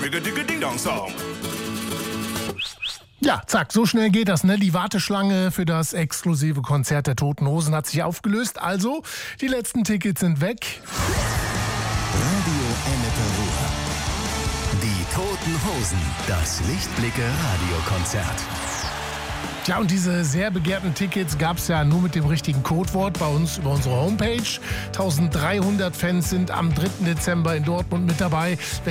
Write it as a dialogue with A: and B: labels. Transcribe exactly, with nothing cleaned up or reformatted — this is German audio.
A: Ring-a-ding-a-ding-dong-song.
B: Ja, zack, so schnell geht das, ne? Die Warteschlange für das exklusive Konzert der Toten Hosen hat sich aufgelöst. Also, die letzten Tickets sind weg.
C: Radio Ennepe Ruhr. Die Toten Hosen. Das Lichtblicke-Radiokonzert.
B: Tja, und diese sehr begehrten Tickets gab es ja nur mit dem richtigen Codewort bei uns über unsere Homepage. dreizehnhundert Fans sind am dritten Dezember in Dortmund mit dabei.